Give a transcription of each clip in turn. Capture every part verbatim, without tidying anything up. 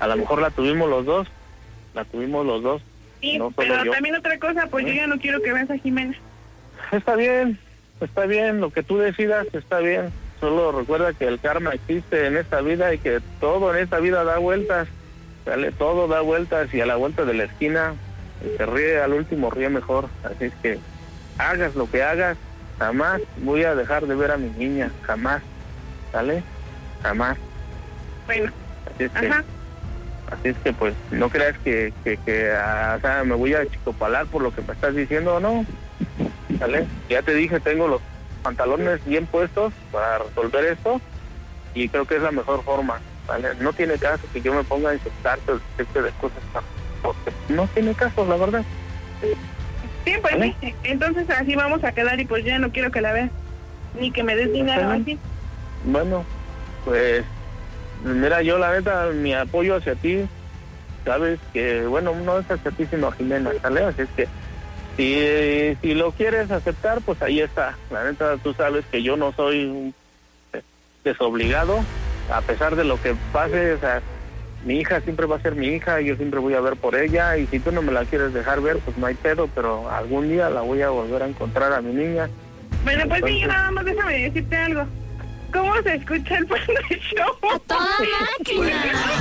a lo mejor la tuvimos los dos, la tuvimos los dos. Sí, no pero yo. También otra cosa, pues ¿Eh? yo ya no quiero que veas a Jimena. Está bien, está bien, lo que tú decidas está bien. Solo recuerda que el karma existe en esta vida y que todo en esta vida da vueltas, ¿vale? Todo da vueltas y a la vuelta de la esquina, el que ríe al último ríe mejor. Así es que hagas lo que hagas, jamás voy a dejar de ver a mi niña, jamás, ¿vale? Jamás. Bueno, así es que, ajá. Así es que pues no creas que, que, que a, o sea, me voy a chicopalar por lo que me estás diciendo, ¿no? ¿Vale? Ya te dije, tengo los pantalones bien puestos para resolver esto y creo que es la mejor forma, ¿vale? No tiene caso que yo me ponga a insultarte o decirte de cosas porque no tiene caso, la verdad. Sí, pues ¿vale? Sí, entonces así vamos a quedar y pues ya no quiero que la veas, ni que me des dinero así. Bueno, pues mira, yo la neta, mi apoyo hacia ti, sabes que, bueno, no es hacia ti sino a Jimena, ¿sale? Así es que Si, si lo quieres aceptar, pues ahí está. La neta, tú sabes que yo no soy un desobligado, a pesar de lo que pase, o sea, mi hija siempre va a ser mi hija, yo siempre voy a ver por ella, y si tú no me la quieres dejar ver, pues no hay pedo, pero algún día la voy a volver a encontrar a mi niña. Bueno, pues Entonces... sí, nada más déjame decirte algo. ¿Cómo se escucha el Panda Show? ¡A toda máquina!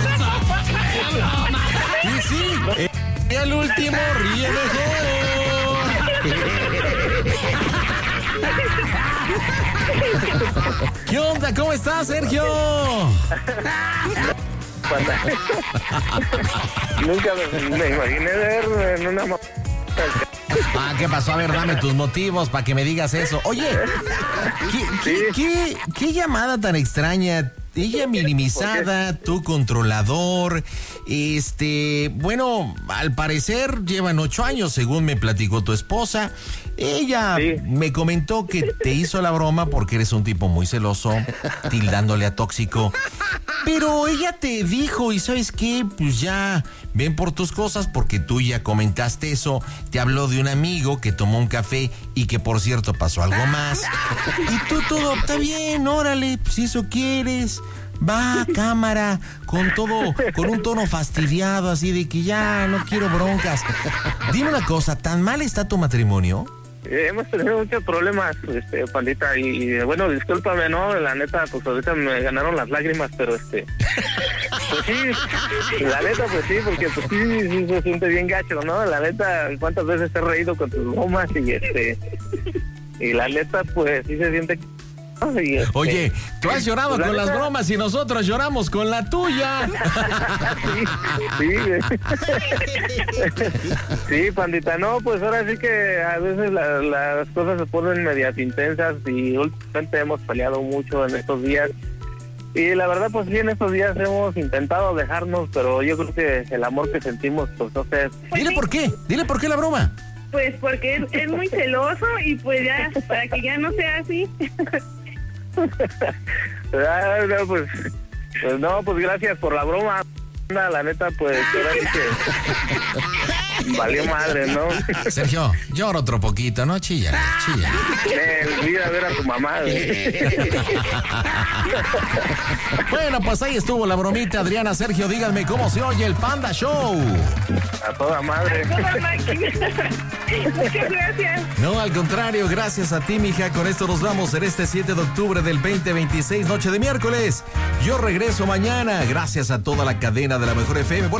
Y sí, eh, al último ríe mejor. ¿Qué onda? ¿Cómo estás, Sergio? Nunca me, me imaginé ver en una... Ah, ¿qué pasó? A ver, dame tus motivos para que me digas eso. Oye, ¿qué, qué, qué, qué llamada tan extraña? Ella minimizada, tú controlador, este, bueno, al parecer llevan ocho años, según me platicó tu esposa. Ella sí. me comentó que te hizo la broma porque eres un tipo muy celoso, tildándole a tóxico. Pero ella te dijo, ¿y sabes qué? Pues ya, ven por tus cosas porque tú ya comentaste eso. Te habló de un amigo que tomó un café y que, por cierto, pasó algo más. Y tú todo, está bien, órale, pues si eso quieres. Va, cámara, con todo, con un tono fastidiado, así de que ya no quiero broncas. Dime una cosa, ¿tan mal está tu matrimonio? Eh, hemos tenido muchos problemas, este, Pandita, y, y bueno, discúlpame, ¿no? La neta, pues ahorita me ganaron las lágrimas, pero este... Pues sí, la neta, pues sí, porque pues sí, sí se siente bien gacho, ¿no? La neta, ¿cuántas veces he reído con tus bromas? Y este... Y la neta, pues sí se siente... Este, Oye, tú has llorado con las bromas y nosotros lloramos con la tuya. Sí, sí, sí, Pandita, no, pues ahora sí que a veces la, las cosas se ponen medias intensas y últimamente hemos peleado mucho en estos días. Y la verdad, pues sí, en estos días hemos intentado dejarnos, pero yo creo que el amor que sentimos, pues no sé. Dile por qué, dile por qué la broma. Pues porque es, es muy celoso y pues ya, para que ya no sea así. ah, no, pues, pues no, pues gracias por la broma. La neta, pues ahora sí que valió madre, ¿no? Sergio, llora otro poquito, ¿no? Chilla, chilla. Eh, olvida ver a tu mamá. Bueno, pues ahí estuvo la bromita, Adriana. Sergio, díganme cómo se oye el Panda Show. A toda madre. A toda máquina. Muchas gracias. No, al contrario, gracias a ti, mija. Con esto nos vamos en este siete de octubre del veinte veintiséis, noche de miércoles. Yo regreso mañana. Gracias a toda la cadena de la Mejor F M.